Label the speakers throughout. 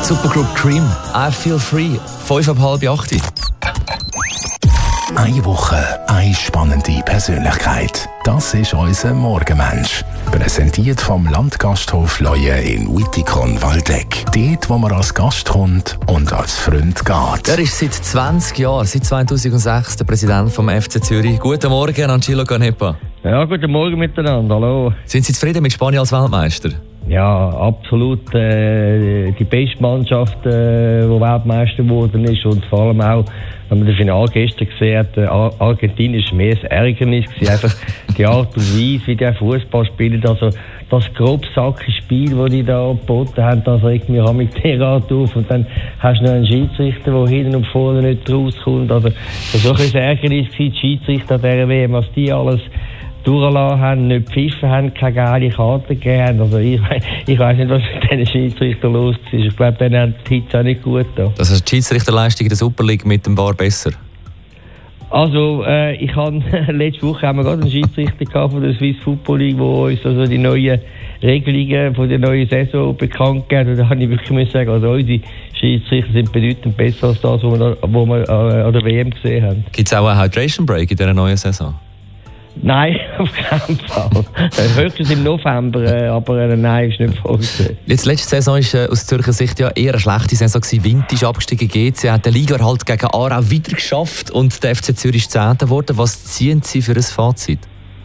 Speaker 1: Supergroup Cream, I Feel Free, 7:30.
Speaker 2: Eine Woche, eine spannende Persönlichkeit. Das ist unser Morgenmensch. Präsentiert vom Landgasthof Leue in Wittikon-Waldeck. Dort, wo man als Gast kommt und als Freund geht.
Speaker 1: Er ist seit 20 Jahren, seit 2006, der Präsident vom FC Zürich. Guten Morgen, Angelo Canepa.
Speaker 3: Ja, guten Morgen miteinander, hallo.
Speaker 1: Sind Sie zufrieden mit Spanien als Weltmeister?
Speaker 3: Ja, absolut. Die beste Mannschaft, die Weltmeister geworden ist, und vor allem auch, wenn man das Finale gestern gesehen hat, Argentinien ist mehr ein Ärgernis gewesen. Einfach die Art und Weise, wie die Fußball spielen, also das grobsackige Spiel, das die da geboten haben, das regt mich mit derart auf. Und dann hast du noch einen Schiedsrichter, der hinten und vorne nicht rauskommt. Also das war auch ein Ärgernis gewesen, die Schiedsrichter dieser WM, was die alles durchgelassen haben, nicht pfiffen haben, keine geile Karte gegeben haben. Also ich weiss nicht, was mit diesen Schiedsrichtern los ist. Ich glaube, denen haben die Hits auch nicht gut da.
Speaker 1: Das heißt, die Schiedsrichterleistung in der Super League mit dem VAR besser?
Speaker 3: Also, ich habe letzte Woche haben wir gerade einen Schiedsrichter gehabt von der Swiss Football League, der uns also die neuen Regelungen von der neuen Saison bekannt gegeben hat. Und da habe ich wirklich sagen, also unsere Schiedsrichter sind bedeutend besser als das, was wir an der WM gesehen haben.
Speaker 1: Gibt es auch einen Hydration Break in dieser neuen Saison?
Speaker 3: Nein, auf keinen Fall. Höchstens im November, aber nein, ist nicht vorgesehen.
Speaker 1: Jetzt, letzte Saison war aus Zürcher Sicht ja eher eine schlechte Saison gewesen. Wind ist abgestiegen, GC hat den Liga halt gegen Aarau wieder geschafft und der FC Zürich ist 10. geworden. Was ziehen Sie für ein Fazit?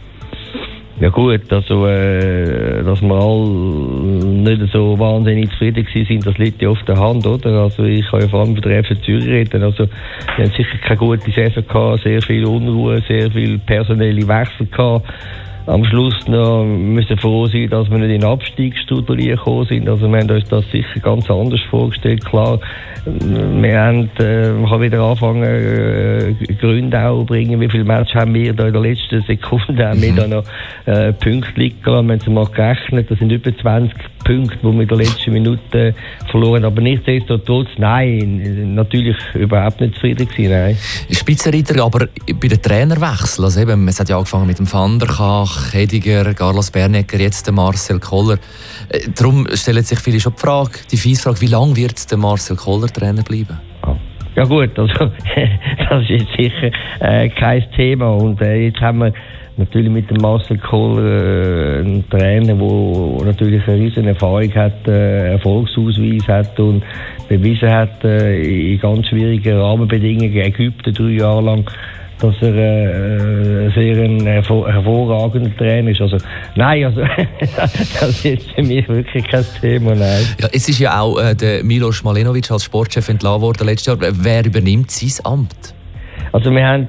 Speaker 3: Ja gut, also dass wir alle nicht so wahnsinnig zufrieden sind, das liegt ja auf der Hand, oder? Also ich kann ja vor allem für den FC Zürich reden. Also wir haben sicher keine gute Saison gehabt, sehr viel Unruhe, sehr viel personelle Wechsel gehabt. Am Schluss noch müssen froh sein, dass wir nicht in den Abstiegsstudien gekommen sind. Also wir haben uns das sicher ganz anders vorgestellt. Klar, man kann wieder anfangen, Gründe auch bringen. Wie viele Matches haben wir da in der letzten Sekunde haben wir da noch Punkte liegen lassen. Wir haben es mal gerechnet, das sind über 20 Punkte, die wir in der letzten Minute verloren haben. Aber nichtsdestotrotz, nein, natürlich überhaupt nicht zufrieden gewesen, nein.
Speaker 1: Spitzenreiter, aber bei den Trainerwechseln, also eben, es hat ja angefangen mit dem Van der Kach, Hediger, Carlos Bernecker, jetzt der Marcel Koller. Darum stellen sich viele schon die fiese Frage, wie lange wird der Marcel Koller Trainer bleiben?
Speaker 3: Ja gut, also das ist jetzt sicher kein Thema. Und jetzt haben wir natürlich mit dem Marcel Koller einen Trainer, der natürlich eine riesen Erfahrung hat, Erfolgsausweis hat und bewiesen hat in ganz schwierigen Rahmenbedingungen, Ägypten 3 Jahre lang, dass er sehr ein hervorragender Trainer ist. Also nein, also das ist jetzt für mich wirklich kein Thema, nein.
Speaker 1: Ja, es ist ja auch der Milos Malenovic als Sportchef entlassen worden letztes Jahr. Wer übernimmt sein Amt?
Speaker 3: Also wir haben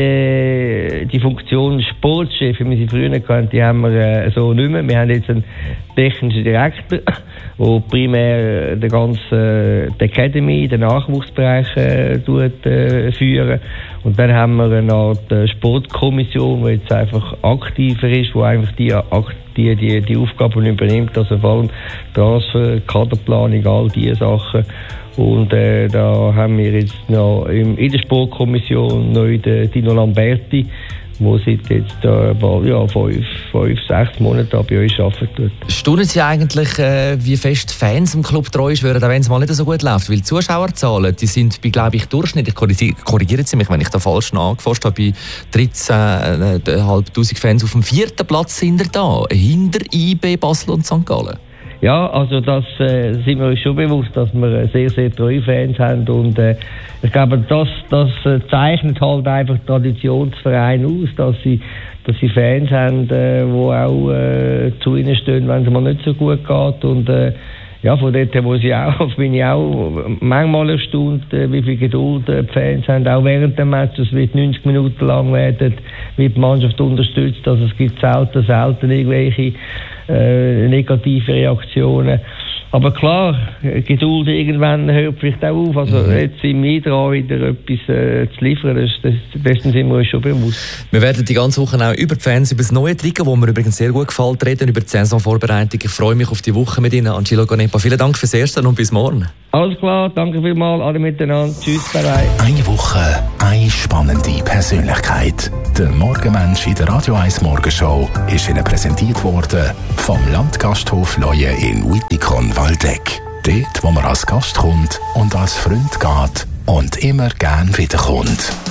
Speaker 3: die Funktion Sportchef, wie wir sie früher hatten, die haben wir so nicht mehr. Wir haben jetzt einen technischen Direktor, der primär die ganze Academy, den Nachwuchsbereich führen. Und dann haben wir eine Art Sportkommission, die jetzt einfach aktiver ist, die einfach die Aufgaben übernimmt, also vor allem Transfer, Kaderplanung, all diese Sachen. Und da haben wir jetzt noch in der Sportkommission noch den Dino Lamberti, der seit jetzt 5-6 Monaten bei uns arbeitet.
Speaker 1: Staunen Sie eigentlich, wie fest Fans im Club treu wären, auch wenn es mal nicht so gut läuft? Weil die Zuschauerzahlen, die sind, glaube ich, durchschnittlich, korrigieren Sie mich, wenn ich da falsch nachgeforscht habe, bei 13'500 Fans auf dem 4. Platz hinter IB, Basel und St. Gallen.
Speaker 3: Ja, also das sind wir uns schon bewusst, dass wir sehr, sehr treue Fans haben und ich glaube, das zeichnet halt einfach Traditionsvereine aus, dass sie Fans haben, die auch zu ihnen stehen, wenn es mal nicht so gut geht und ja, von dort bin ich auch manchmal erstaunt, wie viel Geduld die Fans haben, auch während der Match. Es wird 90 Minuten lang wird die Mannschaft unterstützt, also es gibt selten irgendwelche negative Reaktionen. Aber klar, Geduld irgendwann hört vielleicht auch auf. Also jetzt sind wir dran, wieder etwas zu liefern. Dessen sind wir uns schon bewusst.
Speaker 1: Wir werden die ganze Woche auch über die Fans, über das neue Trikot, das mir übrigens sehr gut gefällt, reden, über die Saisonvorbereitung. Ich freue mich auf die Woche mit Ihnen, Angelo Canepa. Vielen Dank fürs Erste und bis morgen.
Speaker 3: Alles klar, danke vielmals, alle miteinander. Tschüss, bye bye.
Speaker 2: Eine Woche, eine spannende Persönlichkeit. Der Morgenmensch in der Radio 1 Morgenshow ist Ihnen präsentiert worden vom Landgasthof Leue in Wittikon-Waldeck. Dort, wo man als Gast kommt und als Freund geht und immer gern wiederkommt.